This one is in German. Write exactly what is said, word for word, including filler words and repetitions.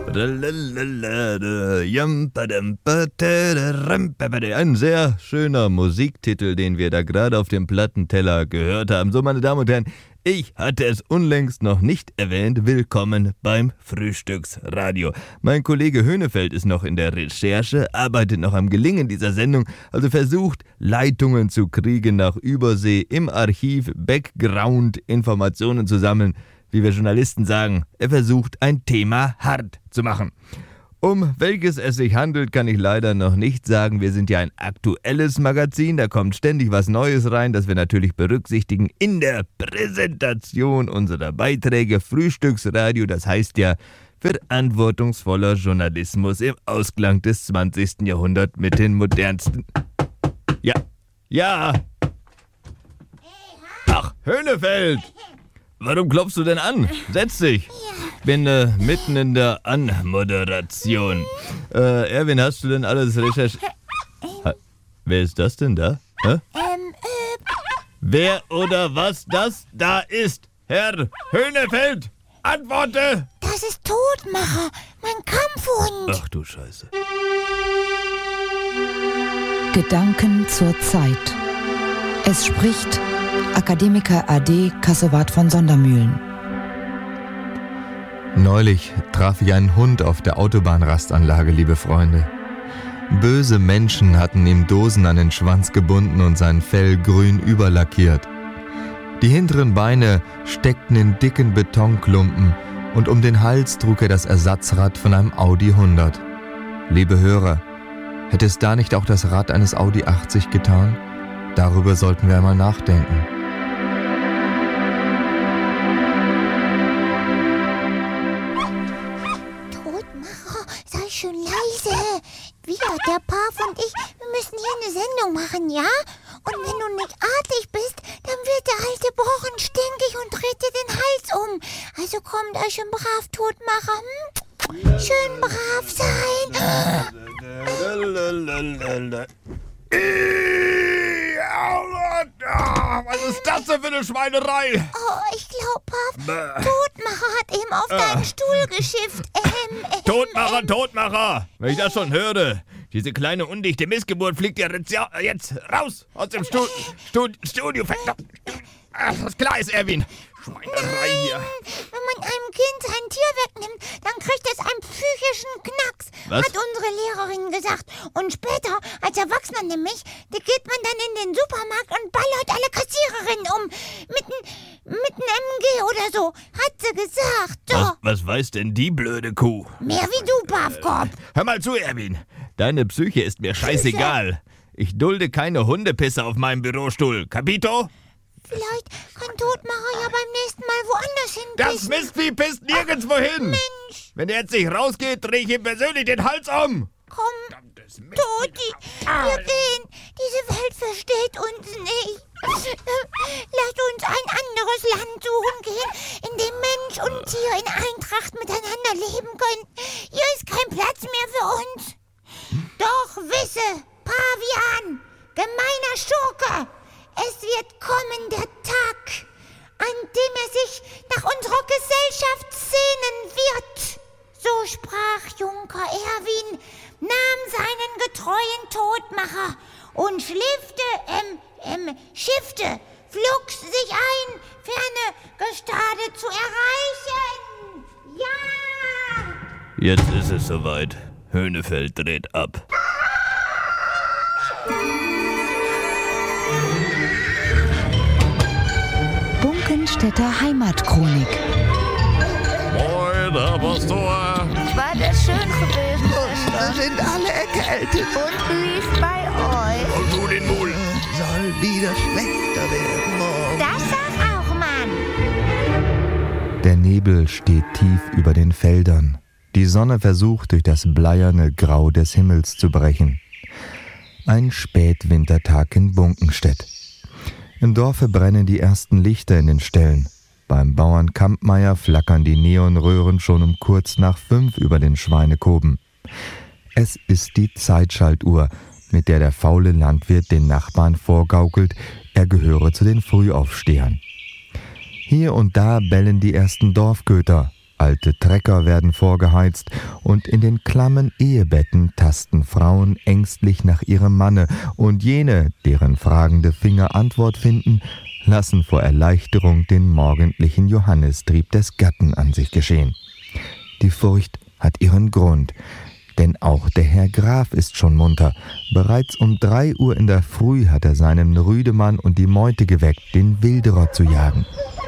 Ein sehr schöner Musiktitel, den wir da gerade auf dem Plattenteller gehört haben. So, meine Damen und Herren, ich hatte es unlängst noch nicht erwähnt. Willkommen beim Frühstücksradio. Mein Kollege Höhnefeld ist noch in der Recherche, arbeitet noch am Gelingen dieser Sendung, also versucht, Leitungen zu kriegen nach Übersee, im Archiv Background-Informationen zu sammeln. Wie wir Journalisten sagen, er versucht, ein Thema hart zu machen. Um welches es sich handelt, kann ich leider noch nicht sagen. Wir sind ja ein aktuelles Magazin, da kommt ständig was Neues rein, das wir natürlich berücksichtigen in der Präsentation unserer Beiträge. Frühstücksradio, das heißt ja verantwortungsvoller Journalismus im Ausklang des zwanzigsten Jahrhunderts mit den modernsten... Ja, ja. Ach, Höhnefeld! Warum klopfst du denn an? Setz dich. Ich bin äh, mitten in der Anmoderation. Äh, Erwin, hast du denn alles recherchiert? Ha- Wer ist das denn da? Hä? Ähm, äh... Wer oder was das da ist? Herr Höhnefeld, antworte! Das ist Todmacher, mein Kampfhund. Ach du Scheiße. Gedanken zur Zeit. Es spricht Akademiker A D Kassewart von Sondermühlen. Neulich traf ich einen Hund auf der Autobahnrastanlage, liebe Freunde. Böse Menschen hatten ihm Dosen an den Schwanz gebunden und sein Fell grün überlackiert. Die hinteren Beine steckten in dicken Betonklumpen und um den Hals trug er das Ersatzrad von einem Audi hundert. Liebe Hörer, hätte es da nicht auch das Rad eines Audi achtzig getan? Darüber sollten wir einmal nachdenken. Todmacher, sei schön leise. Wir, der Pav und ich, wir müssen hier eine Sendung machen, ja? Und wenn du nicht artig bist, dann wird der alte Brochen stinkig und dreht dir den Hals um. Also kommt euch schön brav, Todmacher. Hm? Schön brav sein. Was ist das denn für eine Schweinerei? Oh, ich glaube, Pav, Todmacher hat eben auf deinen Stuhl geschifft. Ähm, ähm, Todmacher, ähm. Todmacher! Wenn ich das schon höre, diese kleine undichte Missgeburt fliegt ja jetzt, ja, jetzt raus aus dem Stu Stu Studio. Ach, was klar ist, Erwin. Schweinerei hier. Wenn man einem Kind sein Tier wegnimmt, dann kriegt es einen psychischen Knacks, Was? hat unsere Lehrerin gesagt. Und später, als Erwachsener nämlich, da geht man dann in den Supermarkt und ballert alle Kassiererinnen um. Mit einem mit einem M G oder so, hat sie gesagt. So. Was, was weiß denn die blöde Kuh? Mehr wie du, Pavkop. Hör mal zu, Erwin. Deine Psyche ist mir scheißegal. Ich dulde keine Hundepisse auf meinem Bürostuhl. Capito? Vielleicht kann Todmacher ja beim nächsten Mal woanders hin. Das Mistvieh pisst nirgendwo hin. Mensch, Wenn er jetzt nicht rausgeht, dreh ich ihm persönlich den Hals um. komm, Verdammtes Mistvieh. Toti, wir gehen. Diese Welt versteht uns nicht. Lass uns ein anderes Land suchen gehen, in dem Mensch und Tier in Eintracht miteinander leben können. Hier ist kein Platz mehr für uns. Doch wisse, Pavian, gemeiner Schurke, es wird kommen der Tag, an dem er sich nach unserer Gesellschaft sehnen wird. So sprach Junker Erwin, nahm seinen getreuen Todmacher und schliffte, ähm, ähm, schiffte, flugs sich ein, ferne Gestade zu erreichen. Ja! Jetzt ist es soweit. Höhnefeld dreht ab. Bunkenstädter Heimatchronik. Moin, Herr Pastor. War das schön gewesen, Wir Schwester? sind alle erkältet. Und wie ist bei euch? Und du den Mul. Soll wieder schlechter werden morgen. Das sag auch, Mann. Der Nebel steht tief über den Feldern. Die Sonne versucht, durch das bleierne Grau des Himmels zu brechen. Ein Spätwintertag in Bunkenstedt. Im Dorfe brennen die ersten Lichter in den Ställen. Beim Bauern Kampmeier flackern die Neonröhren schon um kurz nach fünf über den Schweinekoben. Es ist die Zeitschaltuhr, mit der der faule Landwirt den Nachbarn vorgaukelt, er gehöre zu den Frühaufstehern. Hier und da bellen die ersten Dorfköter. Alte Trecker werden vorgeheizt und in den klammen Ehebetten tasten Frauen ängstlich nach ihrem Manne, und jene, deren fragende Finger Antwort finden, lassen vor Erleichterung den morgendlichen Johannistrieb des Gatten an sich geschehen. Die Furcht hat ihren Grund, denn auch der Herr Graf ist schon munter. Bereits um drei Uhr in der Früh hat er seinen Rüdemann und die Meute geweckt, den Wilderer zu jagen.